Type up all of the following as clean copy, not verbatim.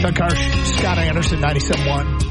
Chuck Harsh, Scott Anderson, 97.1.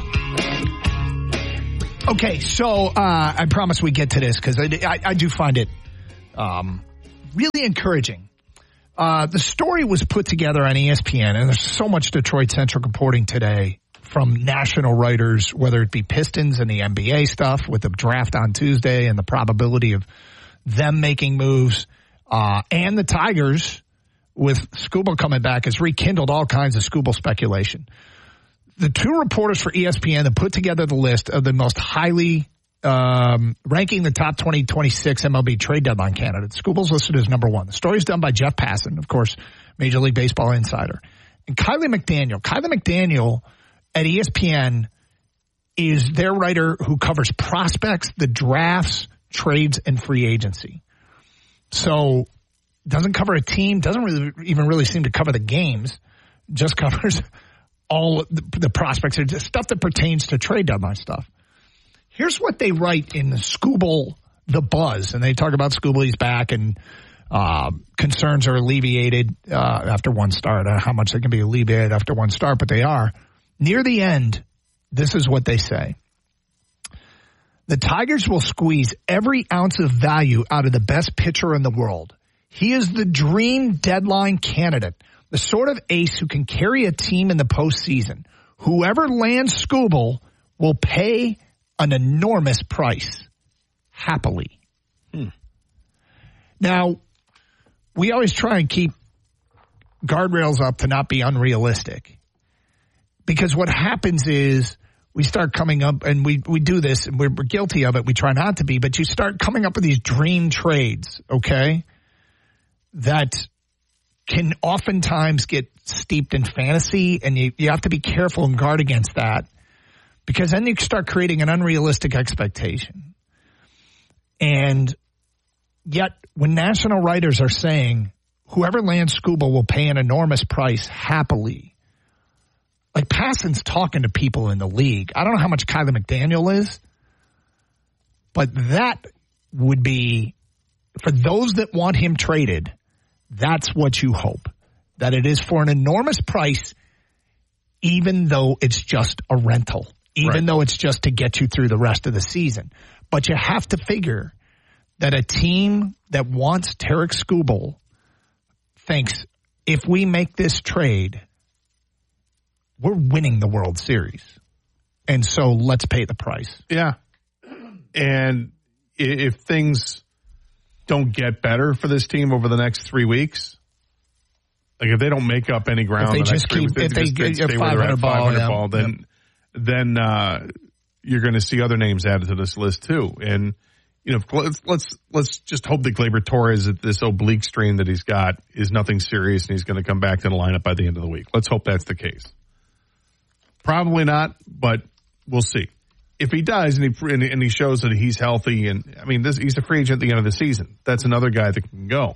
Okay, so I promise we get to this because I do find it really encouraging. The story was put together on ESPN, and there's so much Detroit-centric reporting today from national writers, whether it be Pistons and the NBA stuff with the draft on Tuesday and the probability of them making moves, and the Tigers with Skubal coming back has rekindled all kinds of Skubal speculation. The two reporters for ESPN that put together the list of the most highly ranking the top 2026 MLB trade deadline candidates. Skubal's listed as number one. The story is done by Jeff Passan, of course, Major League Baseball insider. And Kiley McDaniel. Kiley McDaniel at ESPN is their writer who covers prospects, the drafts, trades, and free agency. So doesn't cover a team, doesn't even really seem to cover the games, just covers all the prospects, stuff that pertains to trade deadline stuff. Here's what they write in the Skubal, the buzz, and they talk about Skubal, he's back, and concerns are alleviated after one start. How much they can be alleviated after one start, but they are. Near the end, this is what they say. The Tigers will squeeze every ounce of value out of the best pitcher in the world. He is the dream deadline candidate. The sort of ace who can carry a team in the postseason. Whoever lands Skubal will pay an enormous price, happily. Now, we always try and keep guardrails up to not be unrealistic. Because what happens is we start coming up, and we do this, and we're guilty of it. We try not to be, but you start coming up with these dream trades, okay, that can oftentimes get steeped in fantasy, and you have to be careful and guard against that, because then you start creating an unrealistic expectation. And yet, when national writers are saying, whoever lands Skubal will pay an enormous price happily, like Passan's talking to people in the league. I don't know how much Kiley McDaniel is, but that would be, for those that want him traded, that's what you hope, that it is for an enormous price, even though it's just a rental, even though it's just to get you through the rest of the season. But you have to figure that a team that wants Tarik Skubal thinks, if we make this trade, we're winning the World Series. And so let's pay the price. Yeah. And if things don't get better for this team over the next 3 weeks, like if they don't make up any ground, if they just keep, if they get a 500 ball, then you're going to see other names added to this list too. And you know, let's just hope that Gleyber Torres, this oblique strain that he's got, is nothing serious, and he's going to come back to the lineup by the end of the week. Let's hope that's the case. Probably not, but we'll see. If he does, and he shows that he's healthy, and I mean, he's a free agent at the end of the season. That's another guy that can go.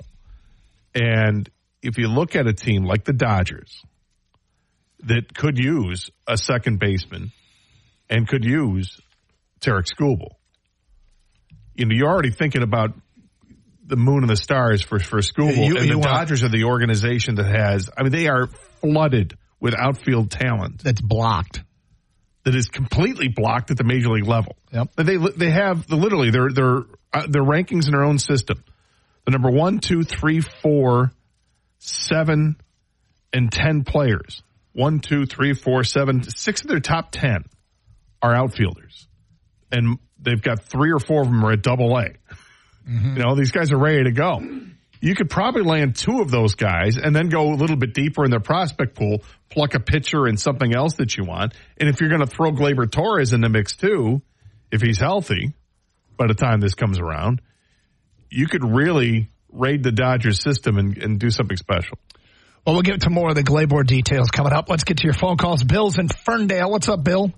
And if you look at a team like the Dodgers that could use a second baseman and could use Tarik Skubal, you know, you're already thinking about the moon and the stars for Skubal. And the Dodgers are the organization that has, I mean, they are flooded with outfield talent. That's blocked. That is completely blocked at the major league level. Yep. They have literally their rankings in their own system. The number 1, 2, 3, 4, 7, and 10 players. 1, 2, 3, 4, 7, 6 of their top 10 are outfielders, and they've got 3 or 4 of them are at Double-A. Mm-hmm. You know, these guys are ready to go. You could probably land 2 of those guys and then go a little bit deeper in their prospect pool, pluck a pitcher and something else that you want. And if you're going to throw Gleyber Torres in the mix too, if he's healthy by the time this comes around, you could really raid the Dodgers system and do something special. Well, we'll get to more of the Gleyber details coming up. Let's get to your phone calls. Bill's in Ferndale. What's up, Bill?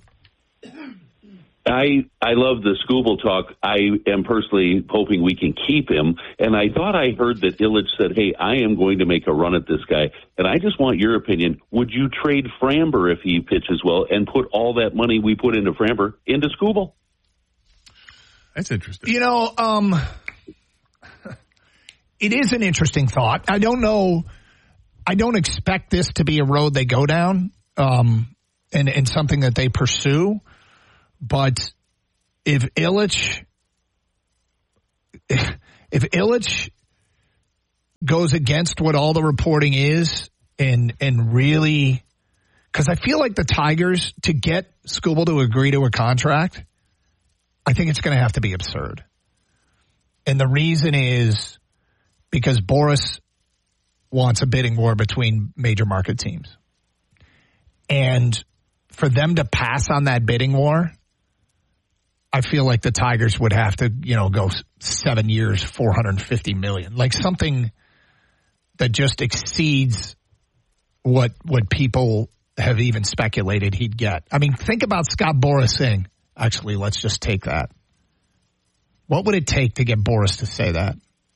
I love the Skubal talk. I am personally hoping we can keep him. And I thought I heard that Illich said, hey, I am going to make a run at this guy. And I just want your opinion. Would you trade Framber if he pitches well and put all that money we put into Framber into Skubal? That's interesting. You know, it is an interesting thought. I don't know. I don't expect this to be a road they go down. and something that they pursue. But if Ilitch goes against what all the reporting is and really, because I feel like the Tigers, to get Skubal to agree to a contract, I think it's going to have to be absurd. And the reason is because Boris wants a bidding war between major market teams. And for them to pass on that bidding war, I feel like the Tigers would have to, go 7 years, $450 million, like something that just exceeds what people have even speculated he'd get. I mean, think about Scott Boras saying, actually, let's just take that. What would it take to get Boras to say that?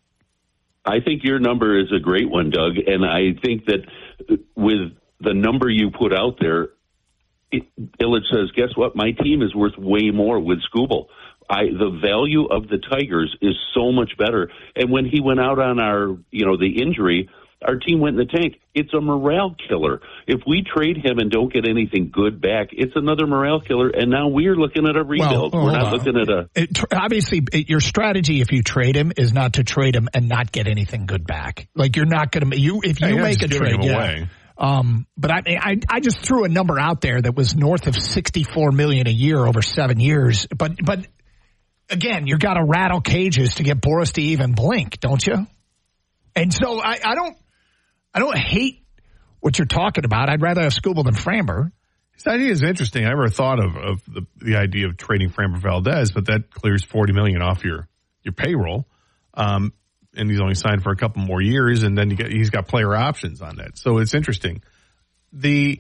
I think your number is a great one, Doug, and I think that with the number you put out there, Ilitch says, guess what? My team is worth way more with Skubal. The value of the Tigers is so much better. And when he went out on the injury, our team went in the tank. It's a morale killer. If we trade him and don't get anything good back, it's another morale killer. And now we're looking at a rebuild. We're not looking at obviously, your strategy if you trade him is not to trade him and not get anything good back. Like you're not going to if you make a trade, away. But I just threw a number out there that was north of $64 million a year over 7 years. But again, you got to rattle cages to get Boris to even blink, don't you? And so I don't hate what you're talking about. I'd rather have Skubal than Framber. This idea is interesting. I never thought of the idea of trading Framber Valdez, but that clears $40 million off your payroll. And he's only signed for a couple more years, and then he's got player options on that. So it's interesting. But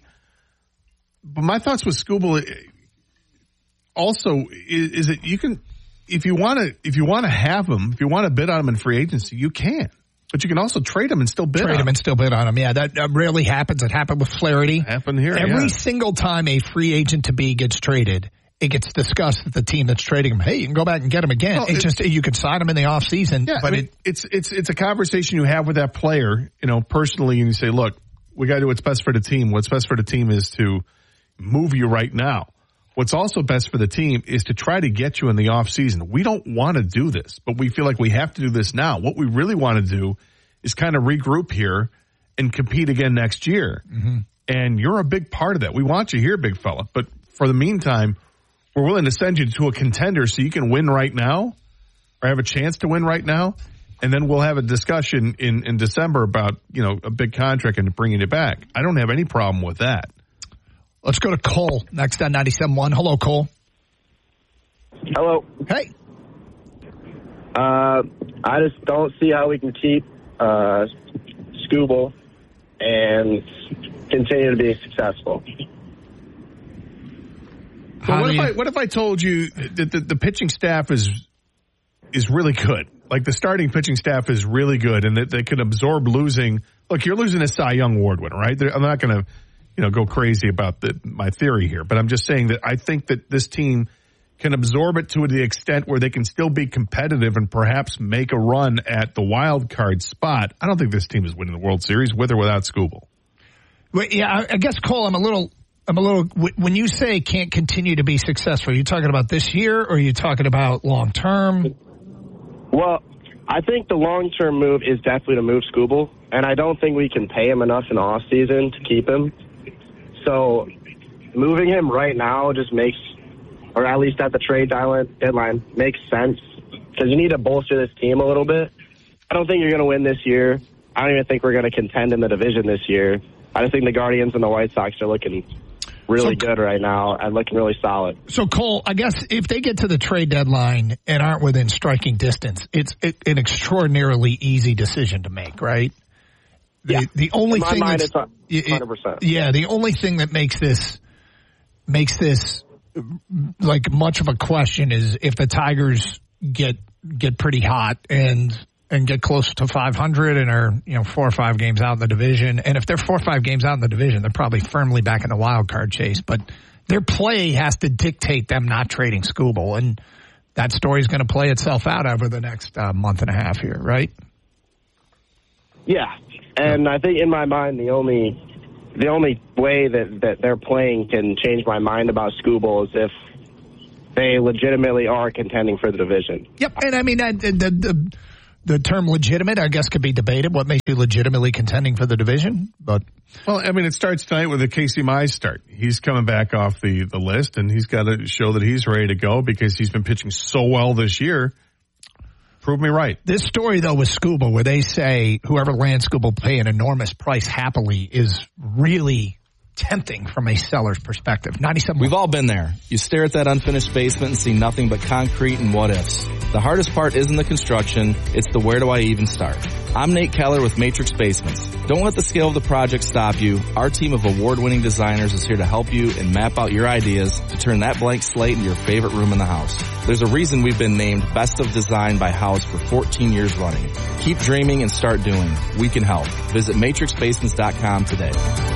my thoughts with Skubal also is that you can, if you want to have him, if you want to bid on him in free agency, you can. But you can also trade him and still bid on him. Yeah, that rarely happens. It happened with Flaherty. Happened here. Every single time a free agent to be gets traded, it gets discussed at the team that's trading him. Hey, you can go back and get him again. Well, you can sign him in the offseason. Yeah, but it's a conversation you have with that player, personally, and you say, look, we got to do what's best for the team. What's best for the team is to move you right now. What's also best for the team is to try to get you in the offseason. We don't want to do this, but we feel like we have to do this now. What we really want to do is kind of regroup here and compete again next year. Mm-hmm. And you're a big part of that. We want you here, big fella. But for the meantime, we're willing to send you to a contender so you can win right now or have a chance to win right now. And then we'll have a discussion in December about, a big contract and bringing it back. I don't have any problem with that. Let's go to Cole next on 97.1. Hello, Cole. Hello. Hey. I just don't see how we can keep Skubal and continue to be successful. What if I told you that the pitching staff is really good? Like the starting pitching staff is really good, and that they can absorb losing. Look, you're losing a Cy Young Award winner, right? I'm not going to, go crazy about my theory here, but I'm just saying that I think that this team can absorb it to the extent where they can still be competitive and perhaps make a run at the wild card spot. I don't think this team is winning the World Series with or without Skubal. Well, yeah, I guess, Cole, I'm a little. When you say can't continue to be successful, are you talking about this year or are you talking about long term? Well, I think the long-term move is definitely to move Skubal, and I don't think we can pay him enough in the offseason to keep him. So moving him right now just makes, or at least at the trade deadline, makes sense because you need to bolster this team a little bit. I don't think you're going to win this year. I don't even think we're going to contend in the division this year. I just think the Guardians and the White Sox are looking really good right now and looking really solid. So, Cole, I guess if they get to the trade deadline and aren't within striking distance, it's an extraordinarily easy decision to make, right? The only thing that's 100%. Yeah, the only thing that makes this like much of a question is if the Tigers get pretty hot and get close to 500 and are 4 or 5 games out in the division. And if they're 4 or 5 games out in the division, they're probably firmly back in the wild card chase. But their play has to dictate them not trading Skubal, and that story's going to play itself out over the next month and a half here, right? Yeah, and I think in my mind the only the only way that their playing can change my mind about Skubal is if they legitimately are contending for the division. Yep, and I mean, the term legitimate, I guess, could be debated. What makes you legitimately contending for the division? But well, I mean, it starts tonight with a Casey Mize start. He's coming back off the list, and he's got to show that he's ready to go because he's been pitching so well this year. Prove me right. This story, though, with Skubal, where they say whoever lands Skubal pay an enormous price happily, is really tempting from a seller's perspective. 97. We've all been there. You stare at that unfinished basement and see nothing but concrete and what ifs. The hardest part isn't the construction, it's the where do I even start. I'm Nate Keller with Matrix Basements. Don't let the scale of the project stop you. Our team of award-winning designers is here to help you and map out your ideas to turn that blank slate into your favorite room in the house. There's a reason we've been named Best of Design by House for 14 years running. Keep dreaming and start doing. We can help. Visit matrixbasements.com today.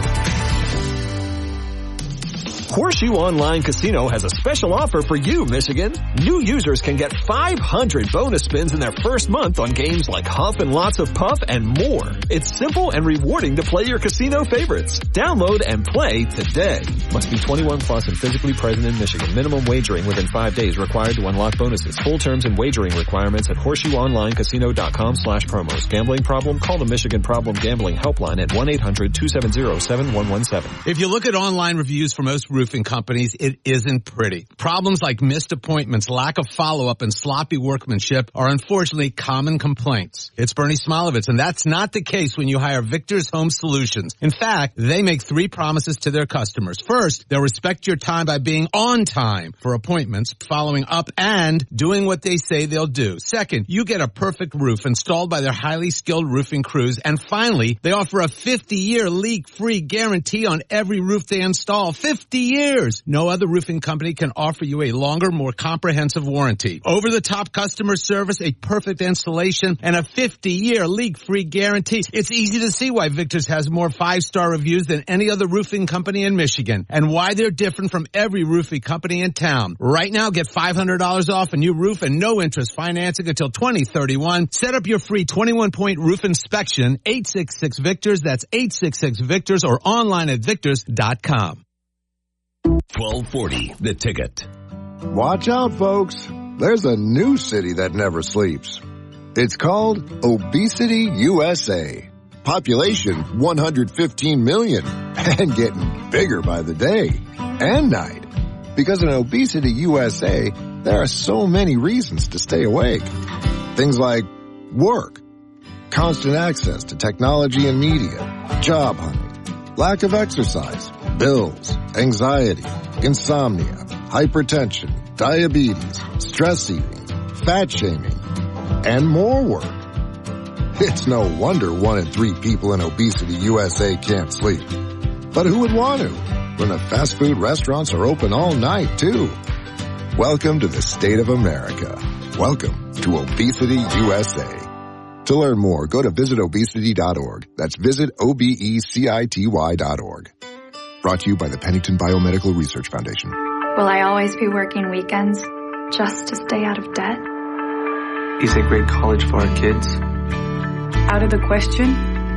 Horseshoe Online Casino has a special offer for you, Michigan. New users can get 500 bonus spins in their first month on games like Huff and Lots of Puff and more. It's simple and rewarding to play your casino favorites. Download and play today. Must be 21 plus and physically present in Michigan. Minimum wagering within 5 days required to unlock bonuses. Full terms and wagering requirements at horseshoeonlinecasino.com/promos. Gambling problem? Call the Michigan Problem Gambling Helpline at 1-800-270-7117. If you look at online reviews for most roofing companies, it isn't pretty. Problems like missed appointments, lack of follow-up, and sloppy workmanship are unfortunately common complaints. It's Bernie Smilovitz, and that's not the case when you hire Victor's Home Solutions. In fact, they make 3 promises to their customers. First, they'll respect your time by being on time for appointments, following up, and doing what they say they'll do. Second, you get a perfect roof installed by their highly skilled roofing crews. And finally, they offer a 50-year leak-free guarantee on every roof they install. 50 years. No other roofing company can offer you a longer, more comprehensive warranty. Over-the-top customer service, a perfect installation, and a 50-year leak-free guarantee. It's easy to see why Victor's has more 5-star reviews than any other roofing company in Michigan, and why they're different from every roofing company in town. Right now, get $500 off a new roof and no interest financing until 2031. Set up your free 21-point roof inspection, 866-VICTORS. That's 866-VICTORS, or online at victors.com. 1240, The Ticket. Watch out, folks. There's a new city that never sleeps. It's called Obesity USA. Population 115 million and getting bigger by the day and night. Because in Obesity USA, there are so many reasons to stay awake. Things like work, constant access to technology and media, job hunting, lack of exercise, bills, anxiety, insomnia, hypertension, diabetes, stress eating, fat shaming, and more work. It's no wonder 1 in 3 people in Obesity USA can't sleep. But who would want to when the fast food restaurants are open all night, too? Welcome to the state of America. Welcome to Obesity USA. To learn more, go to visitobesity.org. That's visitobecity.org. Brought to you by the Pennington Biomedical Research Foundation. Will I always be working weekends just to stay out of debt? Is a great college for our kids? Out of the question?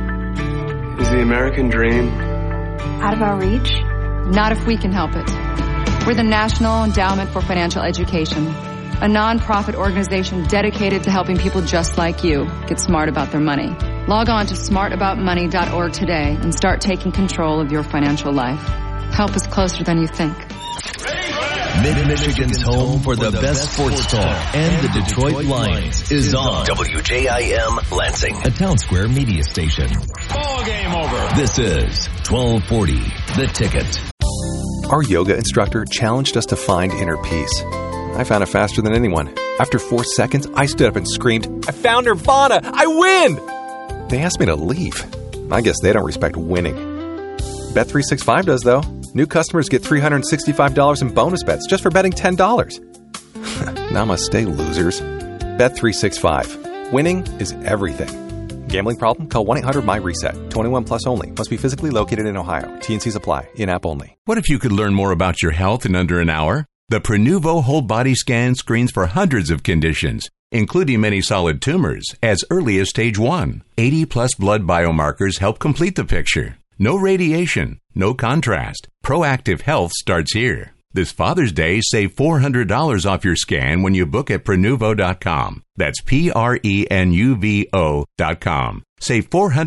Is the American dream out of our reach? Not if we can help it. We're the National Endowment for Financial Education, a nonprofit organization dedicated to helping people just like you get smart about their money. Log on to smartaboutmoney.org today and start taking control of your financial life. Help is closer than you think. Mid-Michigan's home for the best sports talk and the Detroit Lions is on WJIM Lansing, a Town Square media station. Ball game over. This is 1240, The Ticket. Our yoga instructor challenged us to find inner peace. I found it faster than anyone. After 4 seconds, I stood up and screamed, "I found Nirvana! I win!" They asked me to leave. I guess they don't respect winning. Bet365 does, though. New customers get $365 in bonus bets just for betting $10. Namaste, losers. Bet365. Winning is everything. Gambling problem? Call 1-800-MY-RESET. 21 plus only. Must be physically located in Ohio. T&Cs apply. In-app only. What if you could learn more about your health in under an hour? The Prenuvo whole body scan screens for hundreds of conditions, including many solid tumors, as early as stage 1. 80-plus blood biomarkers help complete the picture. No radiation, no contrast. Proactive Health starts here. This Father's Day, save $400 off your scan when you book at Prenuvo.com. That's Prenuvo.com. Save $400